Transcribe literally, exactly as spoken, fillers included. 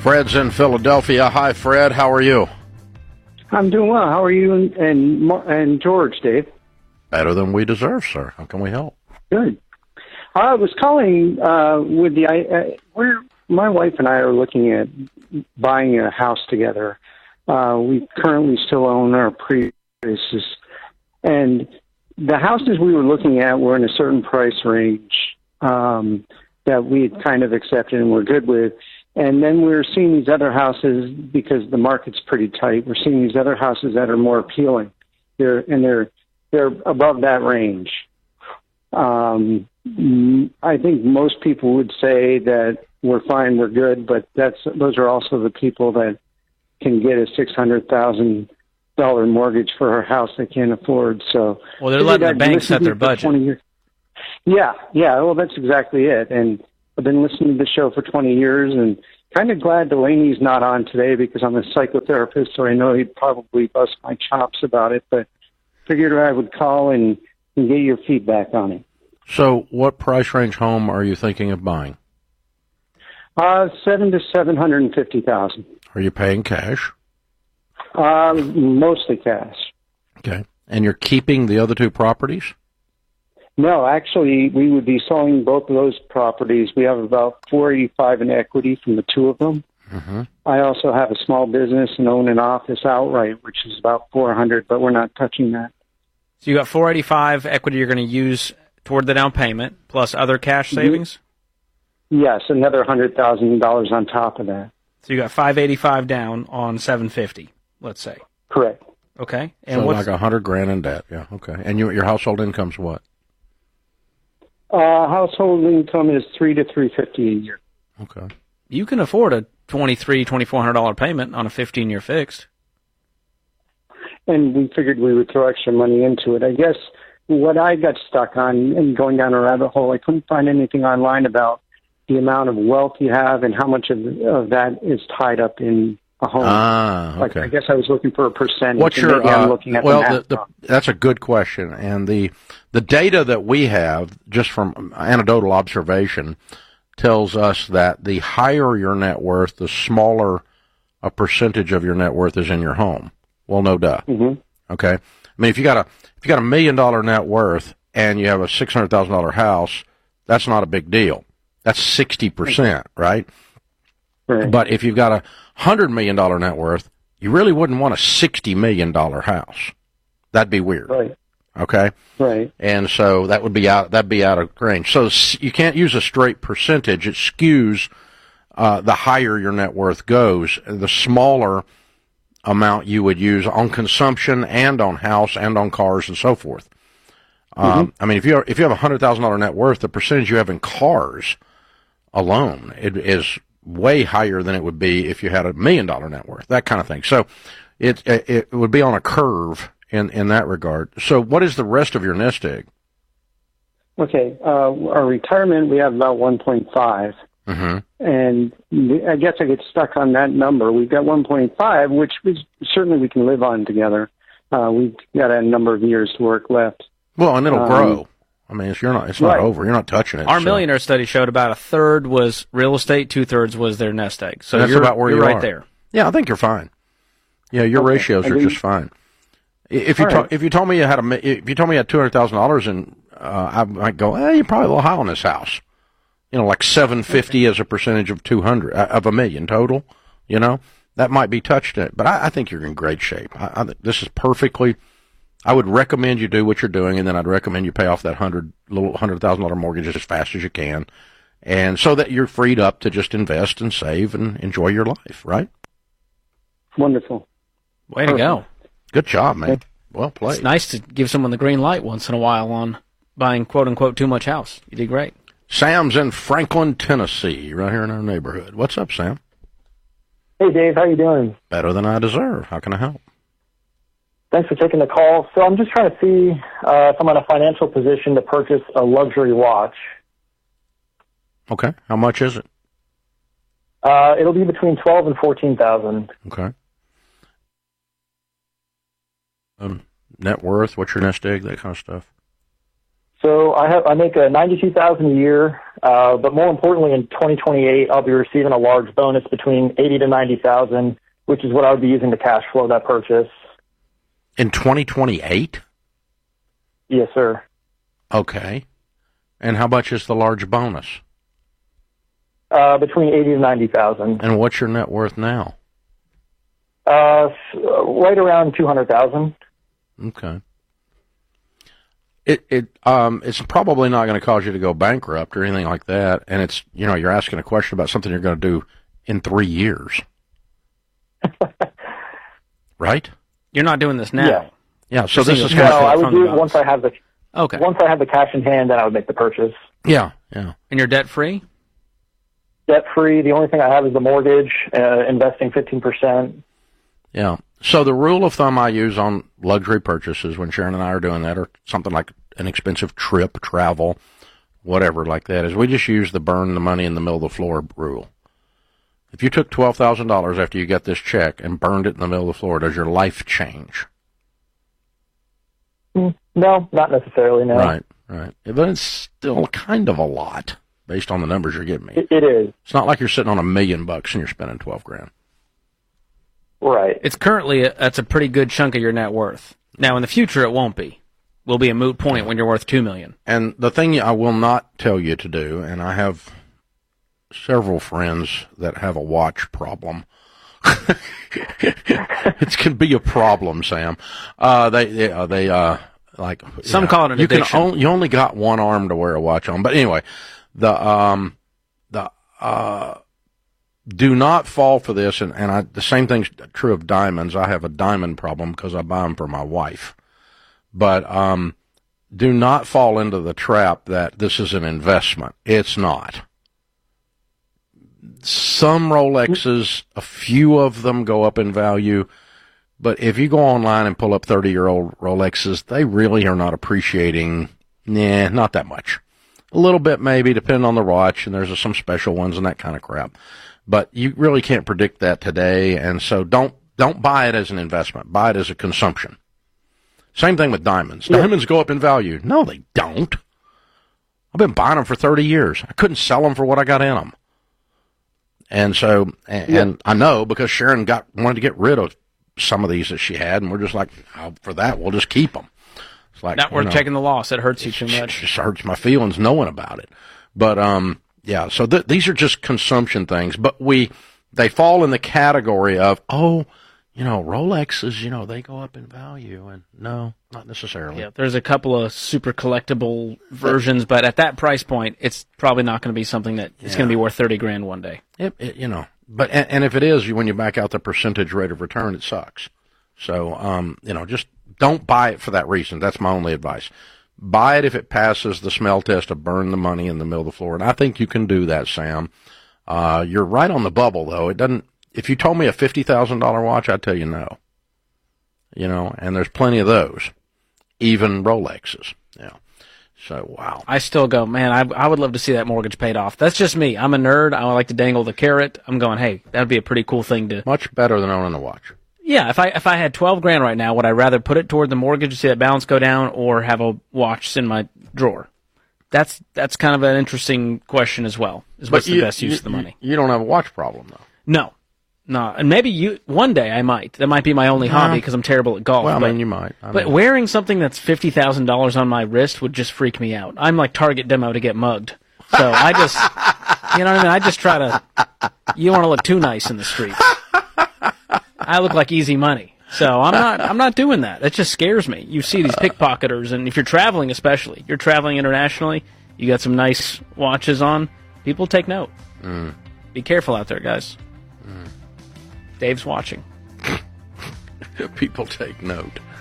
Fred's in Philadelphia. Hi, Fred. How are you? I'm doing well. How are you and and, and George, Dave? Better than we deserve, sir. How can we help? Good. I was calling uh, with the. Uh, we're my wife and I are looking at buying a house together. Uh, we currently still own our previous, and the houses we were looking at were in a certain price range um, that we had kind of accepted and were good with. And then we're seeing these other houses because the market's pretty tight. We're seeing these other houses that are more appealing. They're and they're they're above that range. Um, I think most people would say that we're fine, we're good, but that's those are also the people that can get a six hundred thousand dollar mortgage for a house they can't afford. So well, they're letting the bank set their budget. Yeah, yeah. Well, that's exactly it. And I've been listening to the show for twenty years and kind of glad Delaney's not on today because I'm a psychotherapist, so I know he'd probably bust my chops about it, but figured I would call and, and get your feedback on it. So what price range home are you thinking of buying? Uh, seven to seven hundred and fifty thousand. Are you paying cash? Uh, mostly cash. Okay. And you're keeping the other two properties? No, actually, we would be selling both of those properties. We have about four eighty-five in equity from the two of them. Mm-hmm. I also have a small business and own an office outright, which is about four hundred, but we're not touching that. So you got four eighty-five equity you're going to use toward the down payment plus other cash savings? Yes, another one hundred thousand dollars on top of that. So you got five eighty-five down on seven fifty, let's say. Correct. Okay. And so what's like a hundred grand in debt, yeah. Okay. And you, your household income's what? Uh, household income is three to three fifty a year. Okay. You can afford a twenty-three, twenty-four hundred dollar payment on a fifteen year fixed. And we figured we would throw extra money into it. I guess what I got stuck on and going down a rabbit hole, I couldn't find anything online about the amount of wealth you have and how much of, of that is tied up in a home. Ah, okay. Like, I guess I was looking for a percentage. What's your, I'm uh, looking at well, the the, the, that's a good question. And the the data that we have, just from anecdotal observation, tells us that the higher your net worth, the smaller a percentage of your net worth is in your home. Well, no duh. Mm-hmm. Okay? I mean, if you got a if you got a million dollar net worth and you have a six hundred thousand dollar house, that's not a big deal. That's sixty percent, right? Right. But if you've got a hundred million dollar net worth, you really wouldn't want a sixty million dollar house. That'd be weird. Right. Okay. Right. And so that would be out. That'd be out of range. So you can't use a straight percentage. It skews. Uh, the higher your net worth goes, the smaller amount you would use on consumption and on house and on cars and so forth. Um, mm-hmm. I mean, if you if you have a hundred thousand dollar net worth, the percentage you have in cars alone it is way higher than it would be if you had a million dollar net worth. That kind of thing. So it it, it would be on a curve in in that regard. So what is the rest of your nest egg? Okay, uh, our retirement we have about one point five. Mm-hmm. And I guess I get stuck on that number. We've got one point five, which we, certainly we can live on together. Uh, we've got a number of years to work left. Well, and it'll um, grow. I mean, it's, you're not, it's not right. over. You're not touching it. Our so. millionaire study showed about a third was real estate, two thirds was their nest egg. So that's you're, about where you're you right are. there. Yeah, I think you're fine. Yeah, your okay. ratios are just fine. If you All to, right. if you told me you had a if you told me you had two hundred thousand dollars, and uh, I might go, eh, you're probably a little high on this house. You know, like seven fifty as a percentage of two hundred uh, of a million total. You know, that might be touched it, but I, I think you're in great shape. I, I, this is perfectly. I would recommend you do what you're doing, and then I'd recommend you pay off that hundred little hundred thousand dollar mortgage as fast as you can, and so that you're freed up to just invest and save and enjoy your life. Right? Wonderful. Way to go. Good job, man. Well played. It's nice to give someone the green light once in a while on buying quote unquote too much house. You did great. Sam's in Franklin, Tennessee, right here in our neighborhood. What's up, Sam? Hey, Dave. How you doing? Better than I deserve. How can I help? Thanks for taking the call. So I'm just trying to see uh, if I'm in a financial position to purchase a luxury watch. Okay. How much is it? Uh, it'll be between twelve and fourteen thousand. Okay. Um, net worth, what's your nest egg, that kind of stuff? So I have I make a ninety-two thousand dollars a year, uh, but more importantly, in twenty twenty-eight, I'll be receiving a large bonus between eighty to ninety thousand dollars, which is what I would be using to cash flow that purchase. In twenty twenty-eight? Yes, sir. Okay. And how much is the large bonus? Uh, between eighty to ninety thousand. And what's your net worth now? Uh, right around two hundred thousand. Okay. It it um it's probably not going to cause you to go bankrupt or anything like that, and it's you know you're asking a question about something you're going to do in three years, right? You're not doing this now. Yeah. Yeah. So this is No, kind of, I would do it once I have the Okay. once I have the cash in hand, then I would make the purchase. yeah yeah. And you're debt free? Debt free. The only thing I have is the mortgage, uh, investing fifteen percent. Yeah. So the rule of thumb I use on luxury purchases when Sharon and I are doing that, or something like an expensive trip, travel, whatever like that, is we just use the burn the money in the middle of the floor rule. If you took twelve thousand dollars after you got this check and burned it in the middle of the floor, does your life change? No, not necessarily, no. Right, right. But it's still kind of a lot based on the numbers you're giving me. It, it is. It's not like you're sitting on a million bucks and you're spending twelve grand. Right. It's currently, a, that's a pretty good chunk of your net worth. Now, in the future, it won't be. Will be a moot point when you're worth two million dollars. And the thing I will not tell you to do, and I have several friends that have a watch problem. It can be a problem, Sam. Uh, they, they, uh, they, uh, like, Some yeah, call it an you addiction. Can only, you only got one arm to wear a watch on. But anyway, the, um, the, uh, do not fall for this. And, and I, the same thing's true of diamonds. I have a diamond problem because I buy them for my wife. But, um, do not fall into the trap that this is an investment. It's not. Some Rolexes, a few of them go up in value, but if you go online and pull up thirty-year-old Rolexes, they really are not appreciating, nah, not that much. A little bit maybe, depending on the watch, and there's some special ones and that kind of crap. But you really can't predict that today, and so don't don't buy it as an investment. Buy it as a consumption. Same thing with diamonds. Yeah. Diamonds go up in value. No, they don't. I've been buying them for thirty years. I couldn't sell them for what I got in them. And so, and, Yeah. and I know because Sharon got wanted to get rid of some of these that she had, and we're just like, oh, for that, we'll just keep them. It's like, Not worth you know, taking the loss. It hurts you too it much. just hurts my feelings knowing about it. But um, yeah. So th- these are just consumption things, but we they fall in the category of oh, you know, Rolexes, you know, they go up in value, and no, not necessarily. Yeah, there's a couple of super collectible versions, but at that price point, it's probably not going to be something that it's Yeah. going to be worth thirty grand one day. It, it, you know, but and, and if it is, you, when you back out the percentage rate of return, it sucks. So, um, you know, just don't buy it for that reason. That's my only advice. Buy it if it passes the smell test to burn the money in the middle of the floor, and I think you can do that, Sam. Uh, you're right on the bubble, though. It doesn't. If you told me a fifty thousand dollar watch, I'd tell you no. You know, and there's plenty of those, even Rolexes. Yeah. So wow. I still go, man, I, I would love to see that mortgage paid off. That's just me. I'm a nerd. I like to dangle the carrot. I'm going, hey, that'd be a pretty cool thing to. Much better than owning a watch. Yeah, if I if I had twelve grand right now, would I rather put it toward the mortgage to see that balance go down, or have a watch in my drawer? That's that's kind of an interesting question as well. Is what's the you, best use you, of the money? You don't have a watch problem, though. No, no, and maybe you one day I might. That might be my only hobby because I'm terrible at golf. Well, I but, mean, you might. I but mean, wearing something that's fifty thousand dollars on my wrist would just freak me out. I'm like target demo to get mugged. So I just, you know what I mean? I just try to. You want to look too nice in the street. I look like easy money. So I'm not. I'm not doing that. That just scares me. You see these pickpocketers, and if you're traveling, especially, you're traveling internationally. You got some nice watches on. People take note. Mm. Be careful out there, guys. Mm. Dave's watching. People take note.